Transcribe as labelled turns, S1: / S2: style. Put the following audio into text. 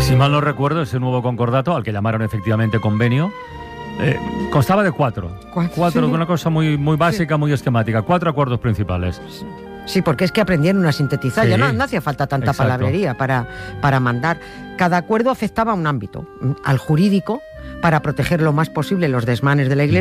S1: Si mal no recuerdo, ese nuevo concordato, al que llamaron efectivamente convenio, constaba de cuatro,
S2: sí.
S1: Una cosa muy básica, muy esquemática, 4 acuerdos principales.
S2: Sí, porque es que aprendieron a sintetizar,
S1: Sí,
S2: ya no hacía falta tanta
S1: exacto.
S2: palabrería para mandar. Cada acuerdo afectaba a un ámbito, al jurídico, para proteger lo más posible los desmanes de la Iglesia,